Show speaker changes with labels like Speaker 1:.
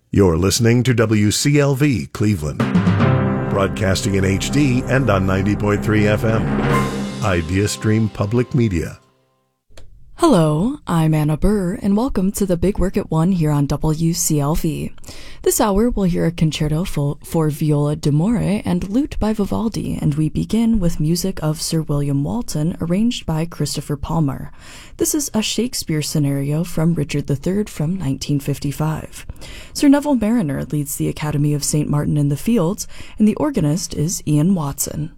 Speaker 1: You're listening to WCLV Cleveland, broadcasting in HD and on 90.3 FM. IdeaStream Public Media.
Speaker 2: Hello, I'm Anna Burr, and welcome to the Big Work at One here on WCLV. This hour, we'll hear a concerto for viola d'amore and lute by Vivaldi, and we begin with music of Sir William Walton, arranged by Christopher Palmer. This is a Shakespeare scenario from Richard III from 1955. Sir Neville Marriner leads the Academy of St. Martin in the Fields, and the organist is Ian Watson.